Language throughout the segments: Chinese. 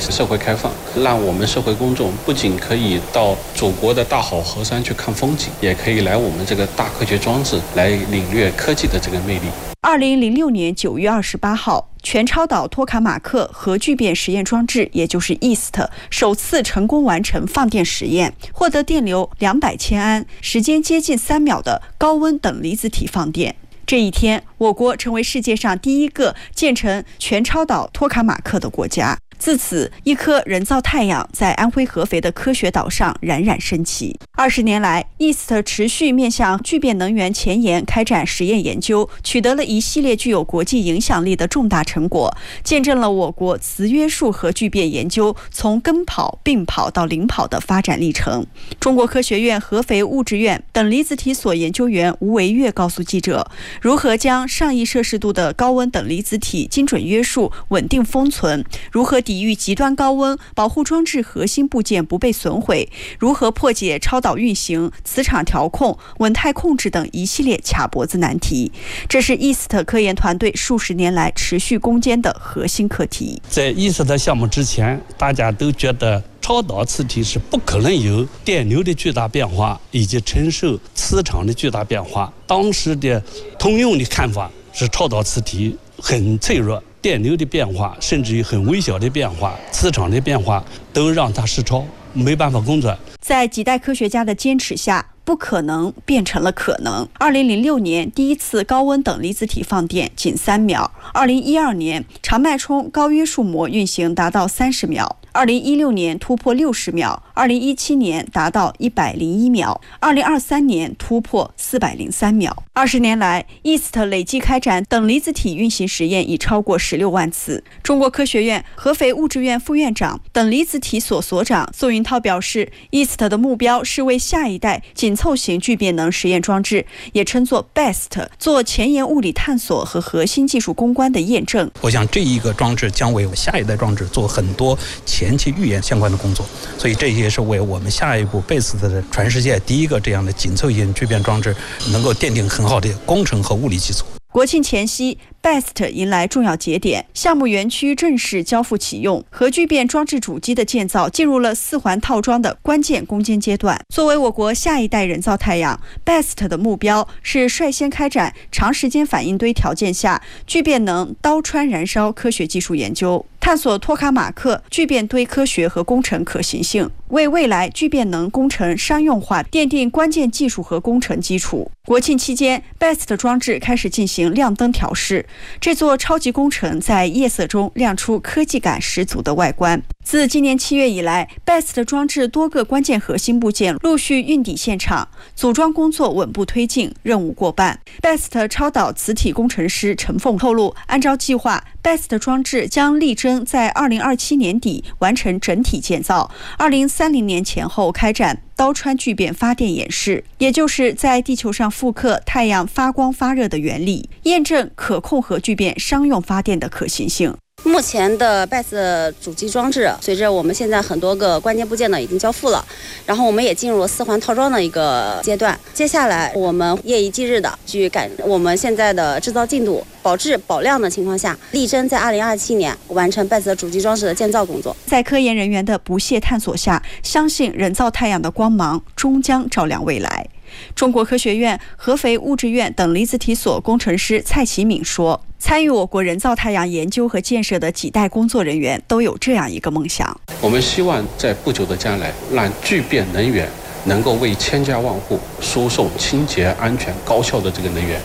社会开放，让我们社会公众不仅可以到祖国的大好河山去看风景，也可以来我们这个大科学装置来领略科技的这个魅力。 2006年9月28号，全超导托卡马克核聚变实验装置，也就是 EAST， 首次成功完成放电实验，获得电流200千安、时间接近3秒的高温等离子体放电。这一天，我国成为世界上第一个建成全超导托卡马克的国家。自此，一颗人造太阳在安徽合肥的科学岛上冉冉升起。20年来 ，EAST 持续面向聚变能源前沿开展实验研究，取得了一系列具有国际影响力的重大成果，见证了我国磁约束核聚变研究从跟跑、并跑到领跑的发展历程。中国科学院合肥物质院等离子体所研究员吴维岳告诉记者，如何将上亿摄氏度的高温等离子体精准约束、稳定封存，如何抵御极端高温，保护装置核心部件不被损毁，如何破解超导运行、磁场调控、稳态控制等一系列卡脖子难题。这是 EAST 科研团队数十年来持续攻坚的核心课题。 在 EAST 项目之前，大家都觉得超导磁体是不可能有电流的巨大变化以及承受磁场的巨大变化。当时的通用的看法是超导磁体很脆弱，电流的变化甚至于很微小的变化、磁场的变化都让它失超，没办法工作。 在几代科学家的坚持下，不可能变成了可能。2006年第一次高温等离子体放电仅3秒，2012年长脉冲高约束膜运行达到30秒，2016年突破60秒，2017年达到101秒，2023年突破403秒。20年来 ，EAST 累计开展等离子体运行实验已超过16万次。中国科学院合肥物质院副院长、等离子体所所长宋云涛表示 ，EAST 的目标是为下一代紧凑型聚变能实验装置，也称作 BEST， 做前沿物理探索和核心技术攻关的验证。 我想这一个装置将为下一代装置做很多前期预研相关的工作，所以这也是为我们下一步BEST的全世界第一个这样的紧凑型聚变装置能够奠定很好的工程和物理基础。 国庆前夕 ，BEST 迎来重要节点，项目园区正式交付启用，核聚变装置主机的建造进入了4环套装的关键攻坚阶段。作为我国下一代人造太阳 ，BEST 的目标是率先开展长时间反应堆条件下聚变能刀穿燃烧科学技术研究，探索托卡马克聚变堆科学和工程可行性，为未来聚变能工程商用化奠定关键技术和工程基础。国庆期间 ，BEST 装置开始进行亮灯调试，这座超级工程在夜色中亮出科技感十足的外观。自今年7月以来 ，BEST 装置多个关键核心部件陆续运抵现场，组装工作稳步推进，任务过半。BEST 超导磁体工程师陈凤透露，按照计划 ，BEST 装置将力争在2027年底完成整体建造，2030年前后开展刀穿聚变发电演示，也就是在地球上复刻太阳发光发热的原理，验证可控核聚变商用发电的可行性。 目前的BEST主机装置，随着我们现在很多个关键部件呢已经交付了，然后我们也进入了4环套装的一个阶段。接下来我们夜以继日的去赶我们现在的制造进度，保质保量的情况下，力争在2027年完成BEST主机装置的建造工作。 在科研人员的不懈探索下，相信人造太阳的光芒终将照亮未来。中国科学院合肥物质院等离子体所工程师蔡启敏说，参与我国人造太阳研究和建设的几代工作人员都有这样一个梦想， 我们希望在不久的将来，让聚变能源能够为千家万户输送清洁、安全、高效的这个能源。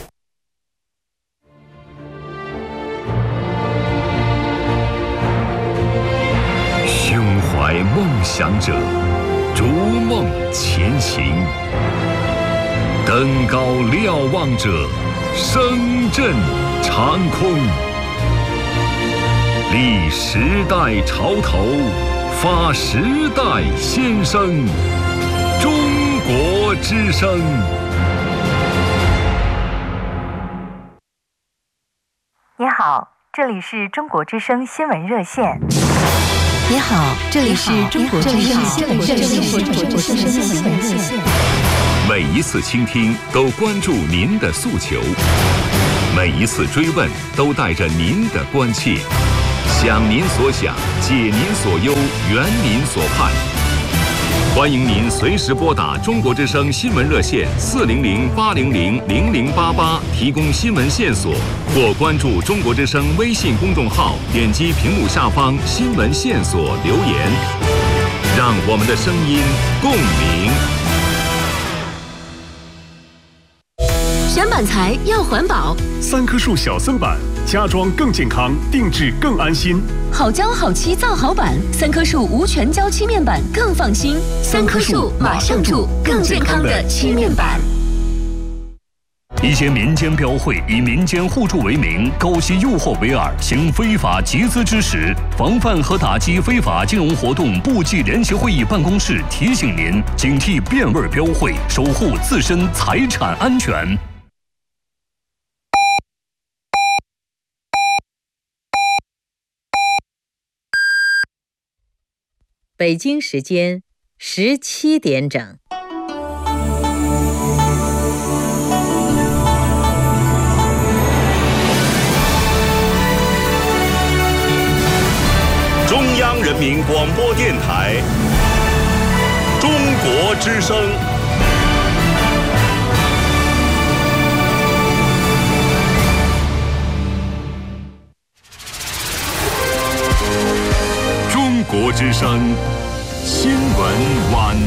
胸怀梦想者，逐梦前行。登高瞭望者，声震长空。立时代潮头，发时代先声。中国之声。 你好，这里是中国之声新闻热线。 你好，这里是中国之声新闻热线。 每一次倾听都关注您的诉求，每一次追问都带着您的关切。 想您所想，解您所忧，圆您所盼。欢迎您随时拨打中国之声新闻热线400-800-0088提供新闻线索，或关注中国之声微信公众号，点击屏幕下方新闻线索留言，让我们的声音共鸣。 选板材要环保 ，3棵树小森板，家装更健康，定制更安心。 好胶好漆造好板，3棵树无全胶漆面板更放心。3棵树马上住更健康的漆面板。 一些民间标会以民间互助为名，勾结诱惑为饵，行非法集资之实。防范和打击非法金融活动部际联席会议办公室提醒您：警惕变味标会，守护自身财产安全。 北京时间17点整。 中央人民广播电台，中国之声。中国之声新闻晚